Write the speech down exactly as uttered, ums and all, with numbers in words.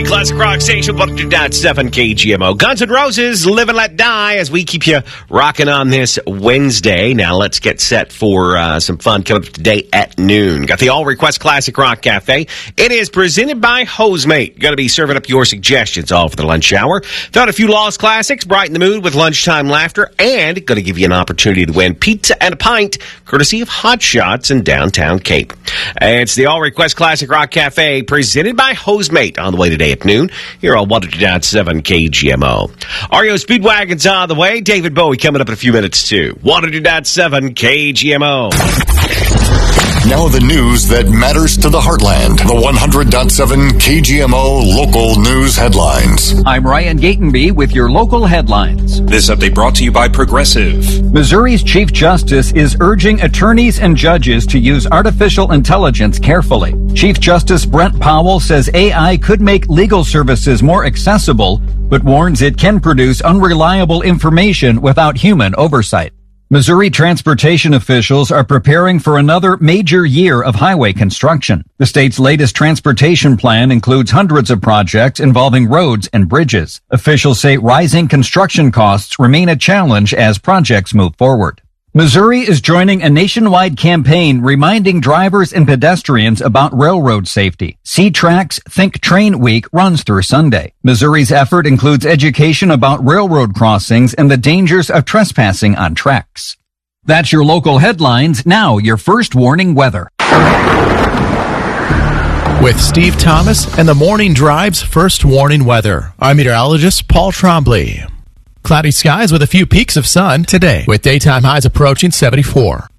Classic Rock Station, one oh two point seven K G M O. Guns N' Roses, Live and Let Die, as we keep you rocking on this Wednesday. Now let's get set for uh, some fun coming up today at noon. Got the All Request Classic Rock Cafe. It is presented by Hosemate. Going to be serving up your suggestions all for the lunch hour. Found a few lost classics, brighten the mood with lunchtime laughter, and going to give you an opportunity to win pizza and a pint, courtesy of Hot Shots in downtown Cape. It's the All Request Classic Rock Cafe, presented by Hosemate, on the way today at noon here on one oh two point seven K G M O. R E O Speedwagon's on the way. David Bowie coming up in a few minutes, too. one oh two point seven K G M O. Now the news that matters to the heartland. The one hundred point seven K G M O local news headlines. I'm Ryan Gatenby with your local headlines. This update brought to you by Progressive. Missouri's Chief Justice is urging attorneys and judges to use artificial intelligence carefully. Chief Justice Brent Powell says A I could make legal services more accessible, but warns it can produce unreliable information without human oversight. Missouri transportation officials are preparing for another major year of highway construction. The state's latest transportation plan includes hundreds of projects involving roads and bridges. Officials say rising construction costs remain a challenge as projects move forward. Missouri is joining a nationwide campaign reminding drivers and pedestrians about railroad safety. C-Trac's Think Train Week runs through Sunday. Missouri's effort includes education about railroad crossings and the dangers of trespassing on tracks. That's your local headlines. Now, your first warning weather. With Steve Thomas and the Morning Drive's first warning weather, I'm meteorologist Paul Trombley. Cloudy skies with a few peaks of sun today, with daytime highs approaching seventy-four.